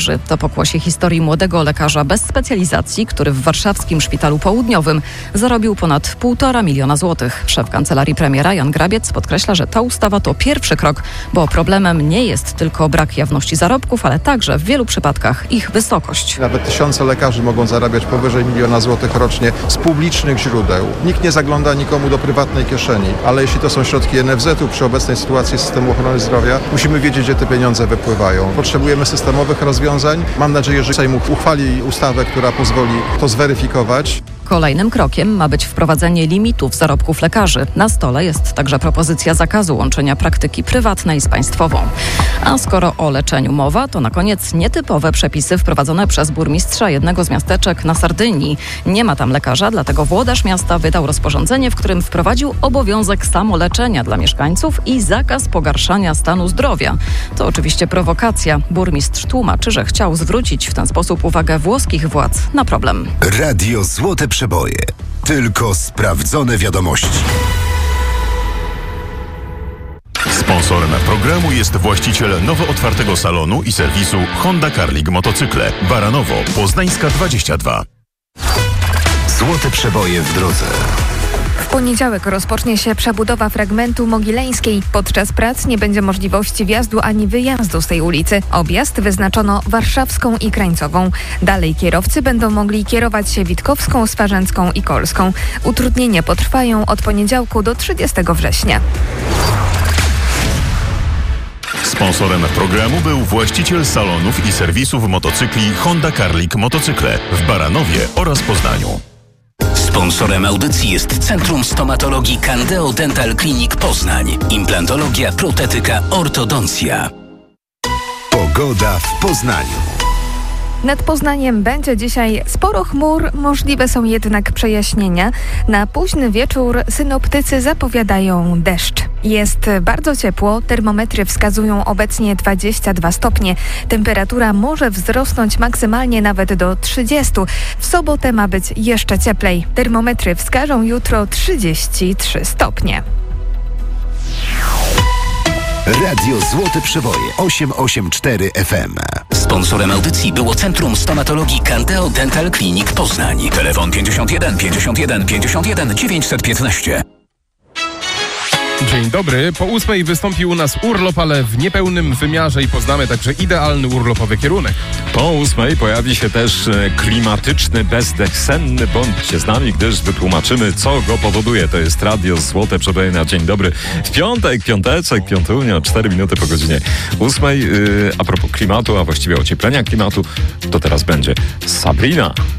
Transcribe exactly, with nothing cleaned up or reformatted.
To pokłosie historii młodego lekarza bez specjalizacji, który w warszawskim szpitalu południowym zarobił ponad półtora miliona złotych. Szef kancelarii premiera Jan Grabiec podkreśla, że ta ustawa to pierwszy krok, bo problemem nie jest tylko brak jawności zarobków, ale także w wielu przypadkach ich wysokość. Nawet tysiące lekarzy mogą zarabiać powyżej miliona złotych rocznie z publicznych źródeł. Nikt nie zagląda nikomu do prywatnej kieszeni, ale jeśli to są środki en ef zetu przy obecnej sytuacji systemu ochrony zdrowia, musimy wiedzieć, gdzie te pieniądze wypływają. Potrzebujemy systemowych rozwiązań. Mam nadzieję, że Sejm uchwali ustawę, która pozwoli to zweryfikować. Kolejnym krokiem ma być wprowadzenie limitów zarobków lekarzy. Na stole jest także propozycja zakazu łączenia praktyki prywatnej z państwową. A skoro o leczeniu mowa, to na koniec nietypowe przepisy wprowadzone przez burmistrza jednego z miasteczek na Sardynii. Nie ma tam lekarza, dlatego włodarz miasta wydał rozporządzenie, w którym wprowadził obowiązek samoleczenia dla mieszkańców i zakaz pogarszania stanu zdrowia. To oczywiście prowokacja. Burmistrz tłumaczy, że chciał zwrócić w ten sposób uwagę włoskich władz na problem. Radio Złote Przeboje. Tylko sprawdzone wiadomości. Sponsorem programu jest właściciel nowo otwartego salonu i serwisu Honda Carling Motocykle. Baranowo, Poznańska dwadzieścia dwa. Złote Przeboje w drodze. W poniedziałek rozpocznie się przebudowa fragmentu Mogileńskiej. Podczas prac nie będzie możliwości wjazdu ani wyjazdu z tej ulicy. Objazd wyznaczono Warszawską i Krańcową. Dalej kierowcy będą mogli kierować się Witkowską, Swarzędzką i Kolską. Utrudnienia potrwają od poniedziałku do trzydziestego września. Sponsorem programu był właściciel salonów i serwisów motocykli Honda Carling Motocykle w Baranowie oraz Poznaniu. Sponsorem audycji jest Centrum Stomatologii Candeo Dental Clinic Poznań. Implantologia, protetyka, ortodoncja. Pogoda w Poznaniu. Nad Poznaniem będzie dzisiaj sporo chmur, możliwe są jednak przejaśnienia. Na późny wieczór synoptycy zapowiadają deszcz. Jest bardzo ciepło, termometry wskazują obecnie dwadzieścia dwa stopnie. Temperatura może wzrosnąć maksymalnie nawet do trzydziestu. W sobotę ma być jeszcze cieplej. Termometry wskażą jutro trzydzieści trzy stopnie. Radio Złote Przeboje osiem osiem cztery F M. Sponsorem audycji było Centrum Stomatologii Candeo Dental Clinic Poznań. Telefon pięćdziesiąt jeden pięćdziesiąt jeden pięćdziesiąt jeden dziewięćset piętnaście. Dzień dobry. Po ósmej wystąpi u nas urlop, ale w niepełnym wymiarze i poznamy także idealny urlopowy kierunek. Po ósmej pojawi się też klimatyczny bezdech senny. Bądźcie z nami, gdyż wytłumaczymy, co go powoduje. To jest Radio Złote Przeboje na dzień dobry. W piątek, piąteczek, piątunio, cztery minuty po godzinie ósmej. Yy, a propos klimatu, a właściwie ocieplenia klimatu, to teraz będzie Sabrina.